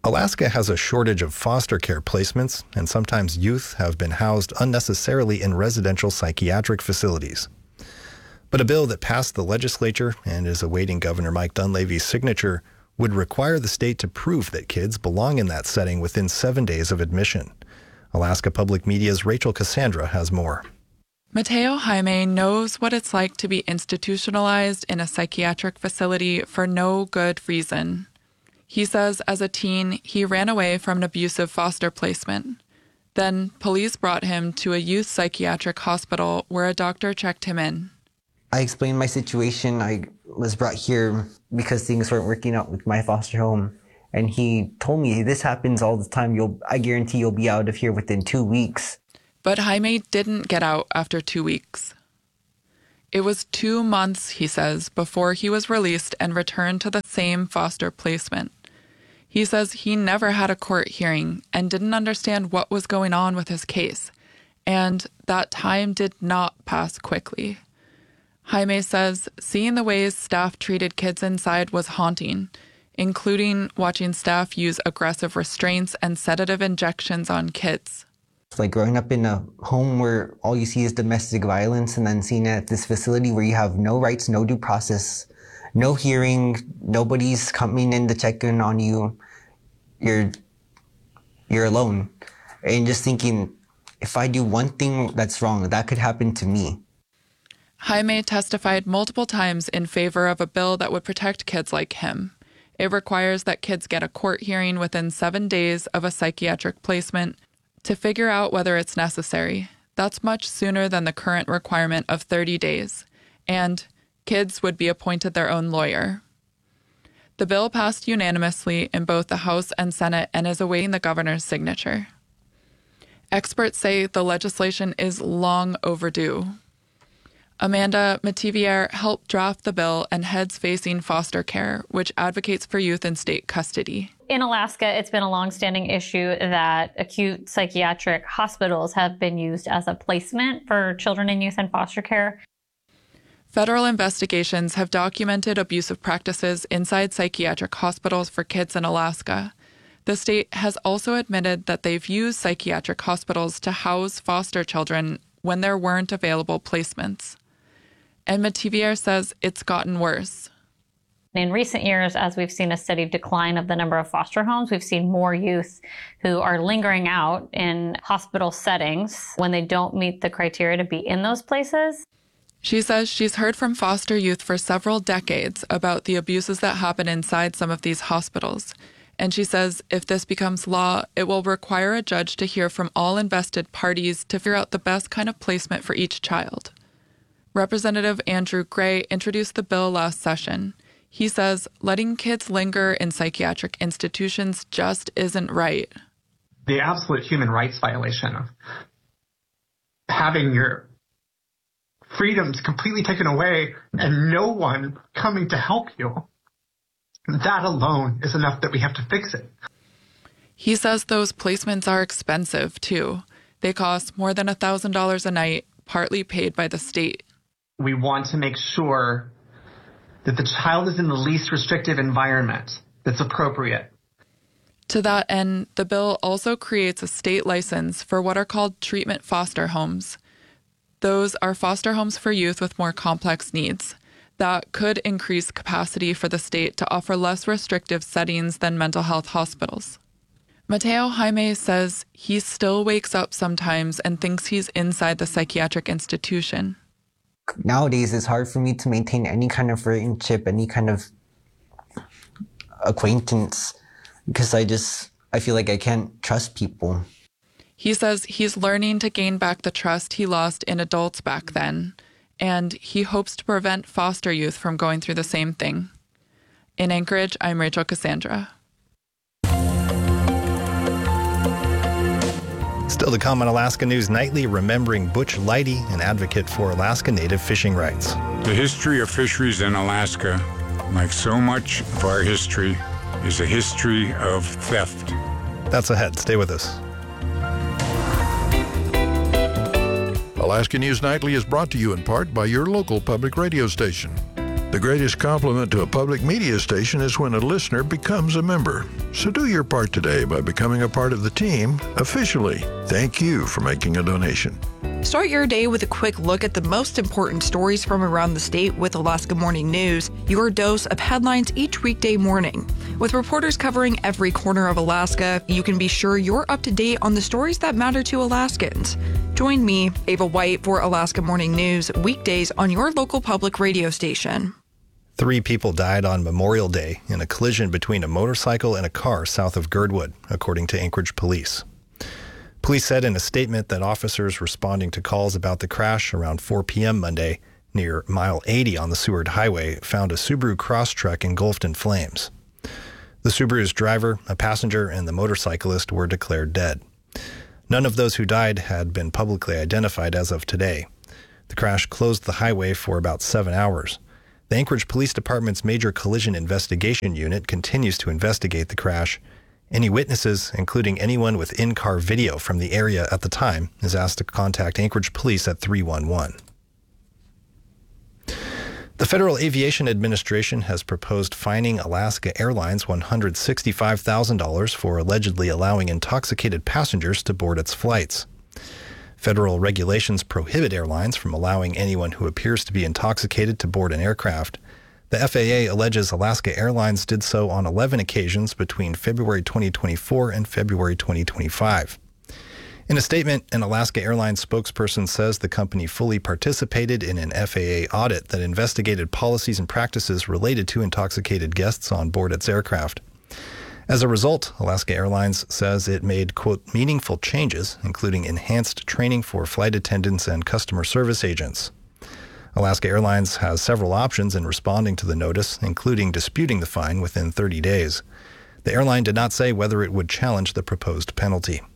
Alaska has a shortage of foster care placements, and sometimes youth have been housed unnecessarily in residential psychiatric facilities. But a bill that passed the legislature and is awaiting Governor Mike Dunleavy's signature would require the state to prove that kids belong in that setting within 7 days of admission. Alaska Public Media's Rachel Cassandra has more. Mateo Jaime knows what it's like to be institutionalized in a psychiatric facility for no good reason. He says as a teen, he ran away from an abusive foster placement. Then police brought him to a youth psychiatric hospital where a doctor checked him in. I explained my situation. I was brought here because things weren't working out with my foster home. And he told me, this happens all the time. I guarantee you'll be out of here within 2 weeks. But Jaime didn't get out after 2 weeks. It was 2 months, he says, before he was released and returned to the same foster placement. He says he never had a court hearing and didn't understand what was going on with his case, and that time did not pass quickly. Jaime says seeing the ways staff treated kids inside was haunting, including watching staff use aggressive restraints and sedative injections on kids. It's like growing up in a home where all you see is domestic violence, and then seeing it at this facility where you have no rights, no due process, no hearing, nobody's coming in to check in on you. You're alone. And just thinking, if I do one thing that's wrong, that could happen to me. Jaime testified multiple times in favor of a bill that would protect kids like him. It requires that kids get a court hearing within 7 days of a psychiatric placement to figure out whether it's necessary. That's much sooner than the current requirement of 30 days. And kids would be appointed their own lawyer. The bill passed unanimously in both the House and Senate and is awaiting the governor's signature. Experts say the legislation is long overdue. Amanda Metivier helped draft the bill and heads Facing Foster Care, which advocates for youth in state custody. In Alaska, it's been a longstanding issue that acute psychiatric hospitals have been used as a placement for children and youth in foster care. Federal investigations have documented abusive practices inside psychiatric hospitals for kids in Alaska. The state has also admitted that they've used psychiatric hospitals to house foster children when there weren't available placements. And Metivier says it's gotten worse. In recent years, as we've seen a steady decline of the number of foster homes, we've seen more youth who are lingering out in hospital settings when they don't meet the criteria to be in those places. She says she's heard from foster youth for several decades about the abuses that happen inside some of these hospitals. And she says if this becomes law, it will require a judge to hear from all invested parties to figure out the best kind of placement for each child. Representative Andrew Gray introduced the bill last session. He says letting kids linger in psychiatric institutions just isn't right. The absolute human rights violation of having your freedoms completely taken away and no one coming to help you, that alone is enough that we have to fix it. He says those placements are expensive, too. They cost more than $1,000 a night, partly paid by the state. We want to make sure that the child is in the least restrictive environment that's appropriate. To that end, the bill also creates a state license for what are called treatment foster homes. Those are foster homes for youth with more complex needs. That could increase capacity for the state to offer less restrictive settings than mental health hospitals. Mateo Jaime says he still wakes up sometimes and thinks he's inside the psychiatric institution. Nowadays, it's hard for me to maintain any kind of friendship, any kind of acquaintance, because I feel like I can't trust people. He says he's learning to gain back the trust he lost in adults back then, and he hopes to prevent foster youth from going through the same thing. In Anchorage, I'm Rachel Cassandra. Still to come on Alaska News Nightly, remembering Butch Leidy, an advocate for Alaska Native fishing rights. The history of fisheries in Alaska, like so much of our history, is a history of theft. That's ahead. Stay with us. Alaska News Nightly is brought to you in part by your local public radio station. The greatest compliment to a public media station is when a listener becomes a member. So do your part today by becoming a part of the team officially. Thank you for making a donation. Start your day with a quick look at the most important stories from around the state with Alaska Morning News, your dose of headlines each weekday morning. With reporters covering every corner of Alaska, you can be sure you're up to date on the stories that matter to Alaskans. Join me, Ava White, for Alaska Morning News, weekdays on your local public radio station. 3 people died on Memorial Day in a collision between a motorcycle and a car south of Girdwood, according to Anchorage police. Police said in a statement that officers responding to calls about the crash around 4 p.m. Monday near Mile 80 on the Seward Highway found a Subaru Crosstrek engulfed in flames. The Subaru's driver, a passenger, and the motorcyclist were declared dead. None of those who died had been publicly identified as of today. The crash closed the highway for about 7 hours. The Anchorage Police Department's Major Collision Investigation Unit continues to investigate the crash. Any witnesses, including anyone with in-car video from the area at the time, is asked to contact Anchorage Police at 311. The Federal Aviation Administration has proposed fining Alaska Airlines $165,000 for allegedly allowing intoxicated passengers to board its flights. Federal regulations prohibit airlines from allowing anyone who appears to be intoxicated to board an aircraft. The FAA alleges Alaska Airlines did so on 11 occasions between February 2024 and February 2025. In a statement, an Alaska Airlines spokesperson says the company fully participated in an FAA audit that investigated policies and practices related to intoxicated guests on board its aircraft. As a result, Alaska Airlines says it made, quote, meaningful changes, including enhanced training for flight attendants and customer service agents. Alaska Airlines has several options in responding to the notice, including disputing the fine within 30 days. The airline did not say whether it would challenge the proposed penalty.